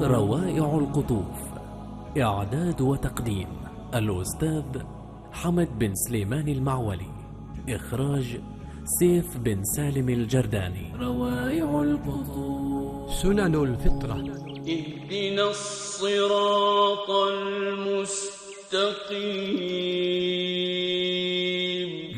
روائع القطوف. إعداد وتقديم الأستاذ حمد بن سليمان المعولي. إخراج سيف بن سالم الجرداني. روائع القطوف. سنن الفطرة. اهدنا الصراط المستقيم.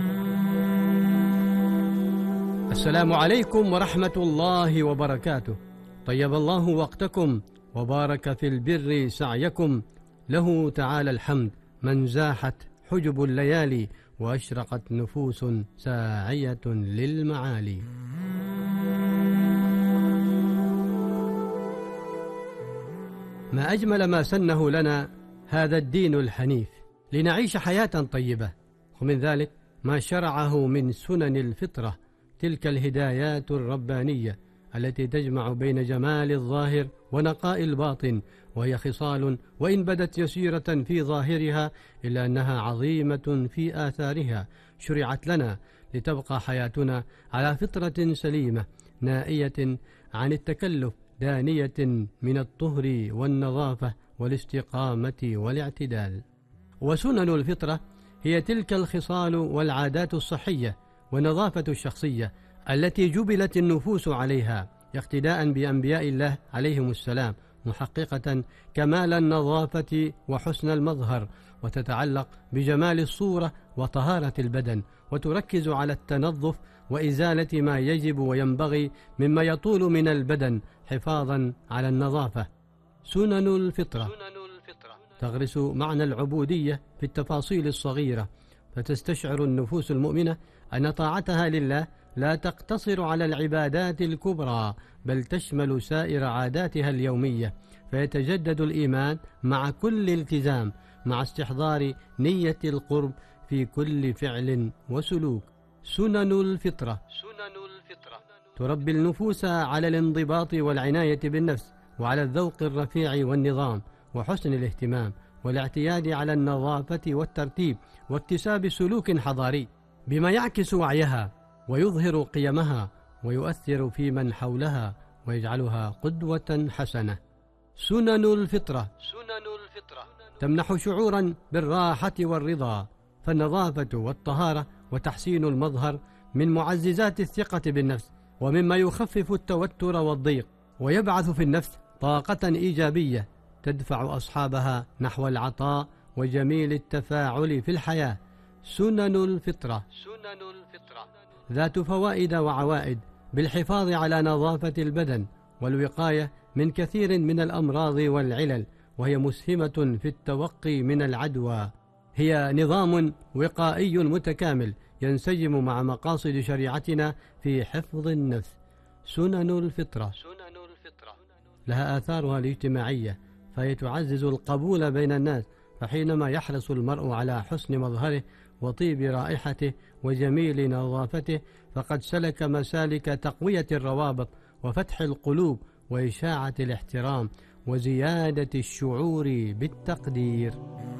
السلام عليكم ورحمة الله وبركاته. طيب الله وقتكم وبارك في البر سعيكم. له تعالى الحمد من زاحت حجب الليالي وأشرقت نفوس ساعية للمعالي. ما أجمل ما سنه لنا هذا الدين الحنيف لنعيش حياة طيبة، ومن ذلك ما شرعه من سنن الفطرة، تلك الهدايات الربانية التي تجمع بين جمال الظاهر ونقاء الباطن، وهي خصال وإن بدت يسيرة في ظاهرها إلا أنها عظيمة في آثارها، شرعت لنا لتبقى حياتنا على فطرة سليمة نائية عن التكلف، دانية من الطهر والنظافة والاستقامة والاعتدال. وسنن الفطرة هي تلك الخصال والعادات الصحية ونظافة الشخصية التي جبلت النفوس عليها اقتداء بأنبياء الله عليهم السلام، محققة كمال النظافة وحسن المظهر، وتتعلق بجمال الصورة وطهارة البدن، وتركز على التنظف وإزالة ما يجب وينبغي مما يطول من البدن حفاظا على النظافة. سنن الفطرة تغرس معنى العبودية في التفاصيل الصغيرة، فتستشعر النفوس المؤمنة أن طاعتها لله لا تقتصر على العبادات الكبرى، بل تشمل سائر عاداتها اليومية، فيتجدد الإيمان مع كل التزام، مع استحضار نية القرب في كل فعل وسلوك. سنن الفطرة تربي النفوس على الانضباط والعناية بالنفس، وعلى الذوق الرفيع والنظام وحسن الاهتمام، والاعتياد على النظافة والترتيب، واكتساب سلوك حضاري بما يعكس وعيها ويظهر قيمها ويؤثر في من حولها ويجعلها قدوة حسنة. سنن الفطرة تمنح شعورا بالراحة والرضا، فالنظافة والطهارة وتحسين المظهر من معززات الثقة بالنفس، ومما يخفف التوتر والضيق، ويبعث في النفس طاقة إيجابية تدفع أصحابها نحو العطاء وجميل التفاعل في الحياة. سنن الفطرة ذات فوائد وعوائد بالحفاظ على نظافة البدن والوقاية من كثير من الأمراض والعلل، وهي مسهمة في التوقي من العدوى. هي نظام وقائي متكامل ينسجم مع مقاصد شريعتنا في حفظ النفس. سنن الفطرة لها آثارها الاجتماعية، فهي تعزز القبول بين الناس، فحينما يحرص المرء على حسن مظهره وطيب رائحته وجميل نظافته، فقد سلك مسالك تقوية الروابط وفتح القلوب وإشاعة الاحترام وزيادة الشعور بالتقدير.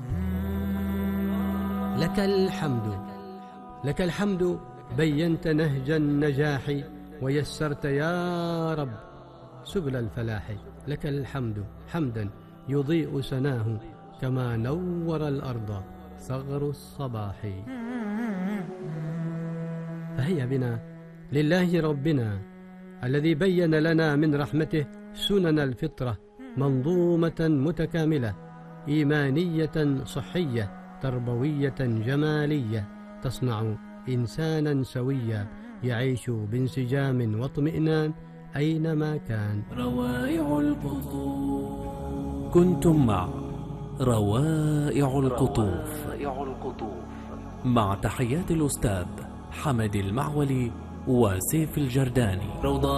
لك الحمد بينت نهج النجاح، ويسرت يا رب سبل الفلاح. لك الحمد حمدا يضيء سناه، كما نور الأرض ثغر الصباح. فهيا بنا لله ربنا الذي بين لنا من رحمته سنن الفطرة، منظومة متكاملة إيمانية صحية تربوية جمالية، تصنع إنسانا سويا يعيش بانسجام واطمئنان أينما كان. روائع القطوف. كنتم مع روائع القطوف مع تحيات الأستاذ حمد المعولي وسيف الجرداني.